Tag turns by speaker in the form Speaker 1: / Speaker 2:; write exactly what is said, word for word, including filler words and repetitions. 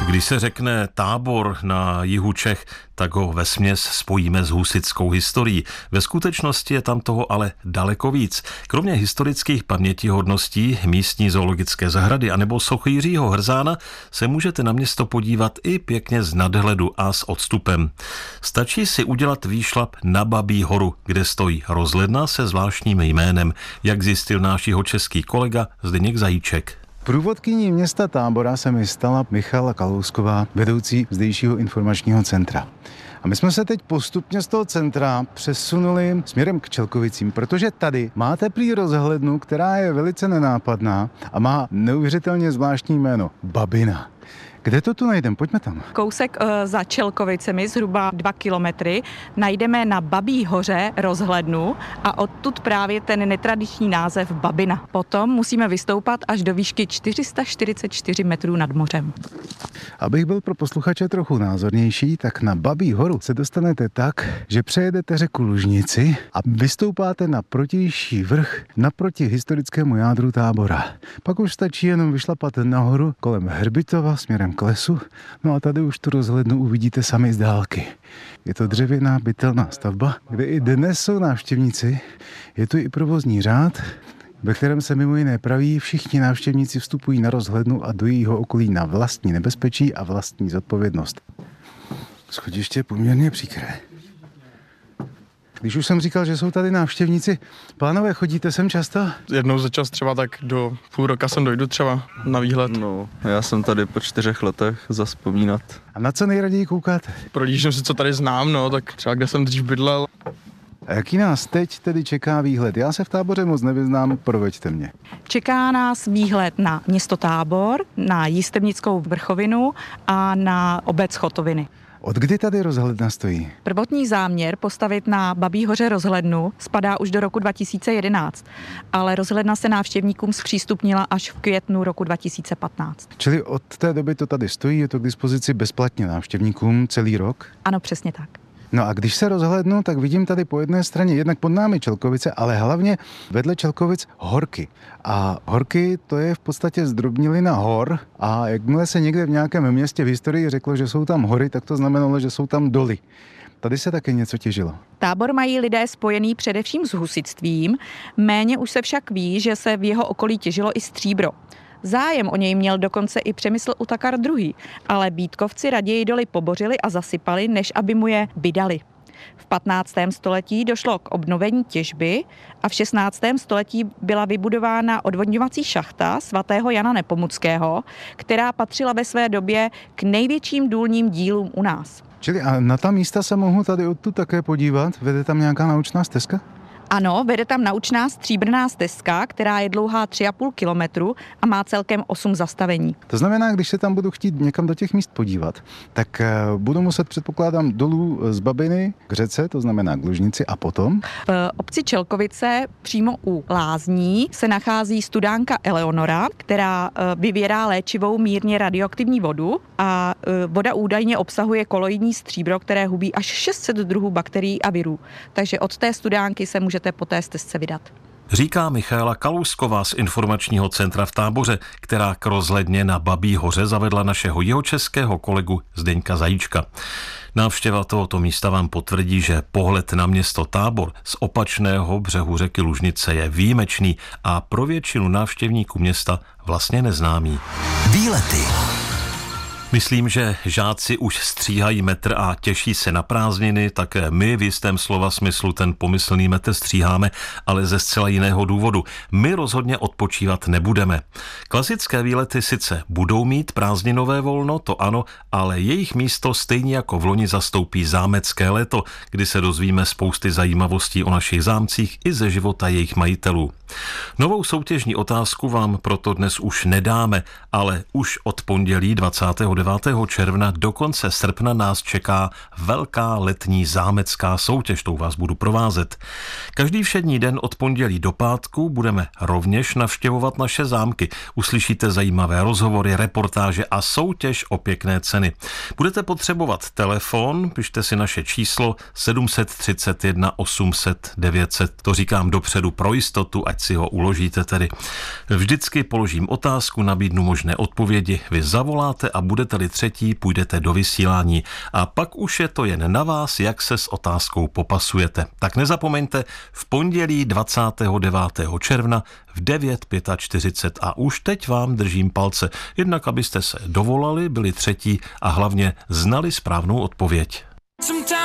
Speaker 1: Když se řekne Tábor na jihu Čech, tak ho vesměs spojíme s husitskou historií. Ve skutečnosti je tam toho ale daleko víc. Kromě historických pamětihodností místní zoologické zahrady anebo sochy Jiřího Hrzána se můžete na město podívat i pěkně z nadhledu a s odstupem. Stačí si udělat výšlap na Babí horu, kde stojí rozhledna se zvláštním jménem, jak zjistil náš jihočeský kolega Zdeněk Zajíček.
Speaker 2: Průvodkyní města Tábora se mi stala Michala Kalousková, vedoucí zdejšího informačního centra. A my jsme se teď postupně z toho centra přesunuli směrem k Čelkovicím, protože tady máte prý rozhlednu, která je velice nenápadná a má neuvěřitelně zvláštní jméno Babina. Kde to tu najdeme? Pojďme tam.
Speaker 3: Kousek uh, za Čelkovicemi, zhruba dva kilometry, najdeme na Babí hoře rozhlednu a odtud právě ten netradiční název Babina. Potom musíme vystoupat až do výšky čtyři sta čtyřicet čtyři metrů nad mořem.
Speaker 2: Abych byl pro posluchače trochu názornější, tak na Babí horu se dostanete tak, že přejedete řeku Lužnici a vystoupáte na protější vrch naproti historickému jádru Tábora. Pak už stačí jenom vyšlapat nahoru kolem Hrbitova směrem k lesu, no a tady už tu rozhlednu uvidíte sami z dálky. Je to dřevěná bytelná stavba, kde i dnes jsou návštěvníci. Je tu i provozní řád, ve kterém se mimo jiné praví, všichni návštěvníci vstupují na rozhlednu a do jejího okolí na vlastní nebezpečí a vlastní zodpovědnost. Schodiště je poměrně příkré. Když už jsem říkal, že jsou tady návštěvníci, pánové, chodíte sem často?
Speaker 4: Jednou za čas třeba tak do půl roka sem dojdu třeba na výhled.
Speaker 5: No, já jsem tady po čtyřech letech zavzpomínat.
Speaker 2: A na co nejraději koukáte?
Speaker 4: Prohlížím si, co tady znám, no, tak třeba kde jsem dřív bydlel.
Speaker 2: A jaký nás teď tedy čeká výhled? Já se v Táboře moc nevyznám, proveďte mě.
Speaker 3: Čeká nás výhled na město Tábor, na Jistebnickou vrchovinu a na obec Chotoviny.
Speaker 2: Od kdy tady rozhledna stojí?
Speaker 3: Prvotní záměr postavit na Babí hoře rozhlednu spadá už do roku dva tisíce jedenáct, ale rozhledna se návštěvníkům zpřístupnila až v květnu roku dva tisíce patnáct.
Speaker 2: Čili od té doby to tady stojí, je to k dispozici bezplatně návštěvníkům celý rok?
Speaker 3: Ano, přesně tak.
Speaker 2: No a když se rozhlédnu, tak vidím tady po jedné straně jednak pod námi Čelkovice, ale hlavně vedle Čelkovic horky. A horky to je v podstatě zdrobnilina hor a jakmile se někde v nějakém městě v historii řeklo, že jsou tam hory, tak to znamenalo, že jsou tam doly. Tady se také něco těžilo.
Speaker 3: Tábor mají lidé spojený především s husitstvím, méně už se však ví, že se v jeho okolí těžilo i stříbro. Zájem o něj měl dokonce i Přemysl Utakar druhý, ale Bítkovci raději doly pobořili a zasypali, než aby mu je vydali. V patnáctém století došlo k obnovení těžby a v šestnáctém století byla vybudována odvodňovací šachta svatého Jana Nepomuckého, která patřila ve své době k největším důlním dílům u nás.
Speaker 2: Čili a na ta místa se mohu tady odtud také podívat? Vede tam nějaká naučná stezka?
Speaker 3: Ano, vede tam naučná stříbrná stezka, která je dlouhá tři a půl kilometru a má celkem osm zastavení.
Speaker 2: To znamená, když se tam budu chtít někam do těch míst podívat, tak budu muset, předpokládám, dolů z Babiny k řece, to znamená k Lužnici, a potom?
Speaker 3: V obci Čelkovice přímo u lázní se nachází studánka Eleonora, která vyvěrá léčivou mírně radioaktivní vodu a voda údajně obsahuje koloidní stříbro, které hubí až šest set druhů bakterií a virů. Takže od té studánky se může po té stezce vydat.
Speaker 1: Říká Michala Kalousková z informačního centra v Táboře, která k rozhledně na Babí hoře zavedla našeho jihočeského kolegu Zdeňka Zajíčka. Návštěva tohoto místa vám potvrdí, že pohled na město Tábor z opačného břehu řeky Lužnice je výjimečný a pro většinu návštěvníků města vlastně neznámý.
Speaker 6: Výlety.
Speaker 1: Myslím, že žáci už stříhají metr a těší se na prázdniny, také my v jistém slova smyslu ten pomyslný metr stříháme, ale ze zcela jiného důvodu. My rozhodně odpočívat nebudeme. Klasické výlety sice budou mít prázdninové volno, to ano, ale jejich místo stejně jako v loni zastoupí zámecké léto, kdy se dozvíme spousty zajímavostí o našich zámcích i ze života jejich majitelů. Novou soutěžní otázku vám proto dnes už nedáme, ale už od pondělí dvacátého devátého června do konce srpna nás čeká velká letní zámecká soutěž, tou vás budu provázet. Každý všední den od pondělí do pátku budeme rovněž navštěvovat naše zámky. Uslyšíte zajímavé rozhovory, reportáže a soutěž o pěkné ceny. Budete potřebovat telefon, pište si naše číslo sedm set třicet jedna osm set devět set. To říkám dopředu pro jistotu, ať si ho uložíte tedy. Vždycky položím otázku, nabídnu možné odpovědi, vy zavoláte a budete budete-li třetí, půjdete do vysílání. A pak už je to jen na vás, jak se s otázkou popasujete. Tak nezapomeňte, v pondělí dvacátého devátého června v devět čtyřicet pět a už teď vám držím palce. Jednak abyste se dovolali, byli třetí a hlavně znali správnou odpověď.